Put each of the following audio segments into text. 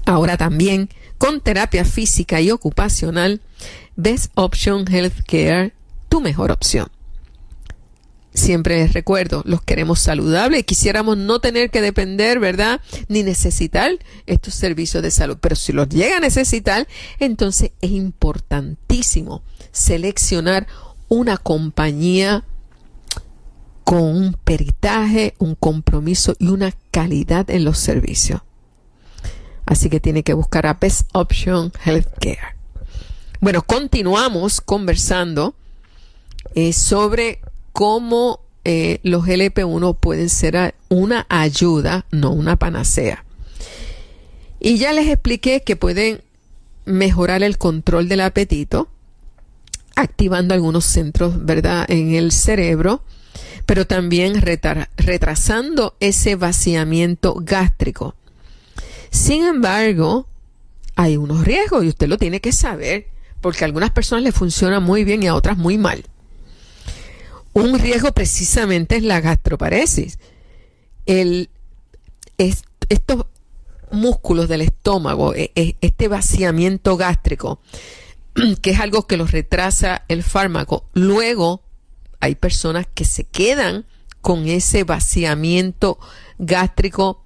Ahora también con terapia física y ocupacional, Best Option Healthcare, tu mejor opción. Siempre les recuerdo, los queremos saludables, quisiéramos no tener que depender, ¿verdad?, ni necesitar estos servicios de salud. Pero si los llega a necesitar, entonces es importantísimo seleccionar una compañía con un peritaje, un compromiso y una calidad en los servicios. Así que tiene que buscar a Best Option Healthcare. Bueno, continuamos conversando sobre cómo los GLP-1 pueden ser una ayuda, no una panacea. Y ya les expliqué que pueden mejorar el control del apetito, activando algunos centros, ¿verdad?, en el cerebro, pero también retrasando ese vaciamiento gástrico. Sin embargo, hay unos riesgos y usted lo tiene que saber, porque a algunas personas les funciona muy bien y a otras muy mal. Un riesgo precisamente es la gastroparesis. Estos músculos del estómago, este vaciamiento gástrico, que es algo que los retrasa el fármaco. Luego hay personas que se quedan con ese vaciamiento gástrico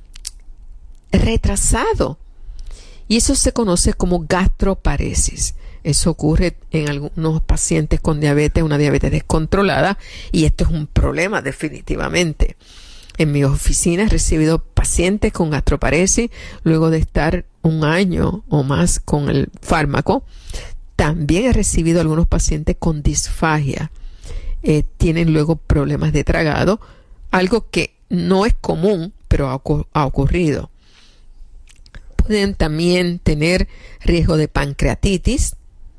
retrasado. Y eso se conoce como gastroparesis. Eso ocurre en algunos pacientes con diabetes, una diabetes descontrolada, y esto es un problema definitivamente. En mi oficina he recibido pacientes con gastroparesis luego de estar un año o más con el fármaco. También he recibido algunos pacientes con disfagia. Tienen luego problemas de tragado, algo que no es común, pero ha ocurrido. Pueden también tener riesgo de pancreatitis,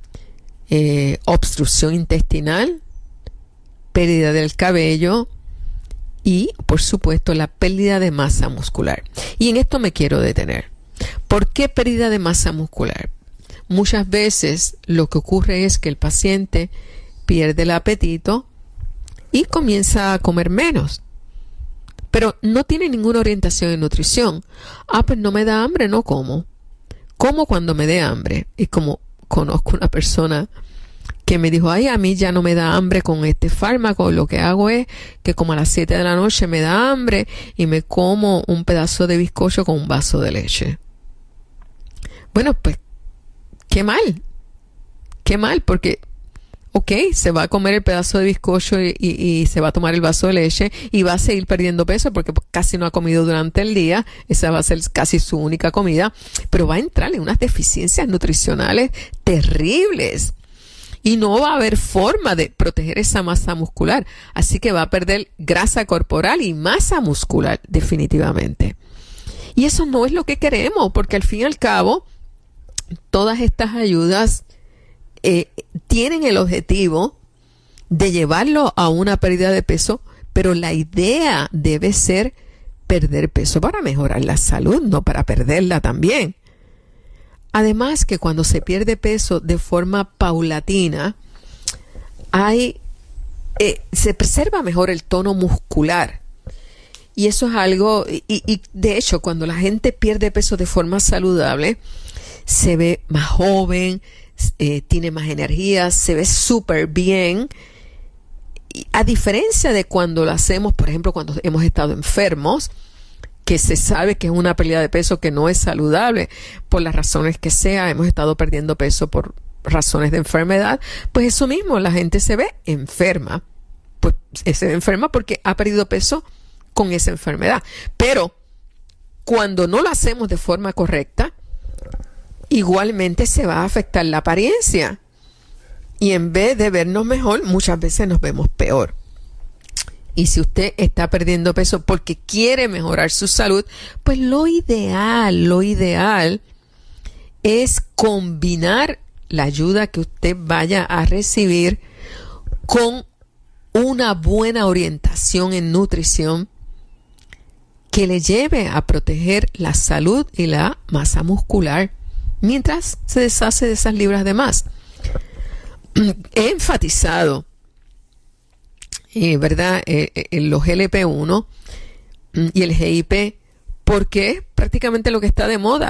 obstrucción intestinal, pérdida del cabello y, por supuesto, la pérdida de masa muscular. Y en esto me quiero detener. ¿Por qué pérdida de masa muscular? Muchas veces lo que ocurre es que el paciente pierde el apetito y comienza a comer menos, pero no tiene ninguna orientación en nutrición. Pues no me da hambre, no como. Como cuando me dé hambre. Y como conozco una persona que me dijo, a mí ya no me da hambre con este fármaco, lo que hago es que como a las 7 de la noche me da hambre y me como un pedazo de bizcocho con un vaso de leche. Bueno, pues, qué mal, porque se va a comer el pedazo de bizcocho y se va a tomar el vaso de leche y va a seguir perdiendo peso porque casi no ha comido durante el día. Esa va a ser casi su única comida, pero va a entrar en unas deficiencias nutricionales terribles y no va a haber forma de proteger esa masa muscular. Así que va a perder grasa corporal y masa muscular definitivamente. Y eso no es lo que queremos, porque al fin y al cabo todas estas ayudas tienen el objetivo de llevarlo a una pérdida de peso, pero la idea debe ser perder peso para mejorar la salud, no para perderla también. Además que cuando se pierde peso de forma paulatina, se preserva mejor el tono muscular. Y eso es algo, y de hecho cuando la gente pierde peso de forma saludable, se ve más joven, tiene más energía, se ve súper bien, a diferencia de cuando lo hacemos, por ejemplo, cuando hemos estado enfermos, que se sabe que es una pérdida de peso que no es saludable, por las razones que sea, hemos estado perdiendo peso por razones de enfermedad, pues eso mismo, la gente se ve enferma, pues se ve enferma porque ha perdido peso con esa enfermedad, pero cuando no lo hacemos de forma correcta, igualmente se va a afectar la apariencia y en vez de vernos mejor, muchas veces nos vemos peor. Y si usted está perdiendo peso porque quiere mejorar su salud, pues lo ideal es combinar la ayuda que usted vaya a recibir con una buena orientación en nutrición que le lleve a proteger la salud y la masa muscular mientras se deshace de esas libras de más. He enfatizado, ¿verdad?, los GLP-1 y el GIP porque es prácticamente lo que está de moda.